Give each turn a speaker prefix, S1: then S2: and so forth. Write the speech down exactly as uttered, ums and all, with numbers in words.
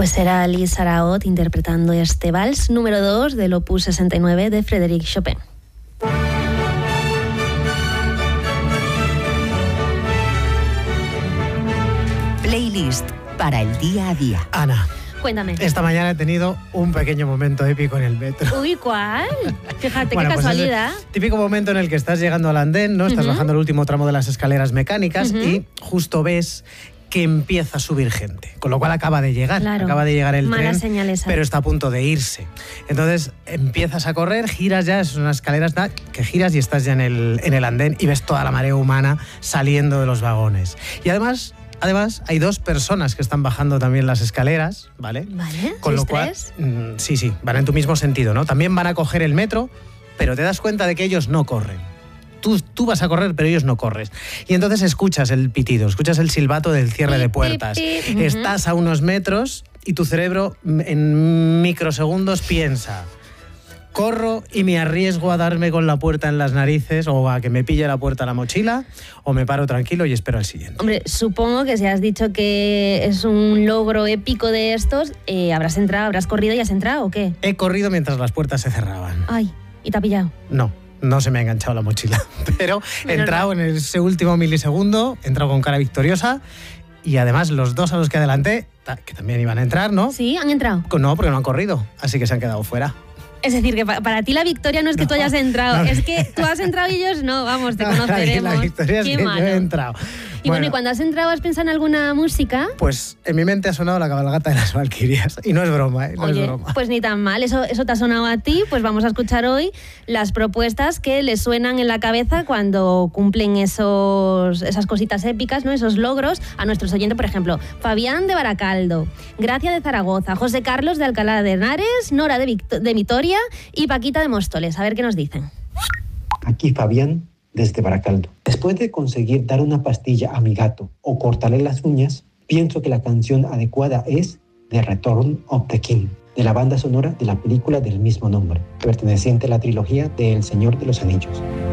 S1: Pues era Liz Araot interpretando este vals número dos del opus sesenta y nueve de Frédéric Chopin.
S2: Playlist para el día a día.
S3: Ana.
S1: Cuéntame.
S3: Esta mañana he tenido un pequeño momento épico en el metro.
S1: Uy, ¿cuál? Fíjate,
S3: bueno,
S1: qué
S3: pues
S1: casualidad.
S3: Es el típico momento en el que estás llegando al andén, ¿no? Estás uh-huh. bajando el último tramo de las escaleras mecánicas uh-huh. y justo ves que empieza a subir gente, con lo cual acaba de llegar,
S1: claro.
S3: acaba de llegar el
S1: Mala
S3: tren,
S1: señal esa.
S3: Pero está a punto de irse. Entonces empiezas a correr, giras ya, es unas escaleras que giras y estás ya en el, en el andén y ves toda la marea humana saliendo de los vagones. Y además... Además, hay dos personas que están bajando también las escaleras, ¿vale?
S1: Vale,
S3: con lo cual, mmm, sí, sí, van en tu mismo sentido, ¿no? También van a coger el metro, pero te das cuenta de que ellos no corren. Tú, tú vas a correr, pero ellos no corres. Y entonces escuchas el pitido, escuchas el silbato del cierre de puertas.
S1: Pip, pip, pip.
S3: Estás a unos metros y tu cerebro en microsegundos piensa... ¿Corro y me arriesgo a darme con la puerta en las narices o a que me pille la puerta a la mochila o me paro tranquilo y espero al siguiente?
S1: Hombre, supongo que si has dicho que es un logro épico de estos, eh, habrás entrado, habrás corrido y has entrado, ¿o qué?
S3: He corrido mientras las puertas se cerraban.
S1: Ay, ¿y te ha pillado?
S3: No. No se me ha enganchado la mochila, pero he entrado en ese último milisegundo, he entrado con cara victoriosa y además los dos a los que adelanté, que también iban a entrar, ¿no?
S1: Sí, han entrado.
S3: No, porque no han corrido, así que se han quedado fuera.
S1: Es decir, que para ti la victoria no es que no, tú hayas entrado, no, es que tú has entrado y ellos no, vamos, te no, conoceremos.
S3: La victoria es
S1: Qué
S3: que
S1: malo.
S3: yo he entrado.
S1: Y bueno, bueno, ¿y cuando has entrado has pensado en alguna música?
S3: Pues en mi mente ha sonado la cabalgata de las Valquirias. Y no es broma, ¿eh? No
S1: Oye,
S3: es broma.
S1: Pues ni tan mal, eso, eso te ha sonado a ti. Pues vamos a escuchar hoy las propuestas que les suenan en la cabeza cuando cumplen esos, esas cositas épicas, ¿no? Esos logros a nuestros oyentes, por ejemplo, Fabián de Baracaldo, Gracia de Zaragoza, José Carlos de Alcalá de Henares, Nora de, Vict- de Vitoria y Paquita de Móstoles. A ver qué nos dicen.
S4: Aquí Fabián desde Baracaldo. Después de conseguir dar una pastilla a mi gato o cortarle las uñas, pienso que la canción adecuada es The Return of the King, de la banda sonora de la película del mismo nombre, perteneciente a la trilogía de El Señor de los Anillos.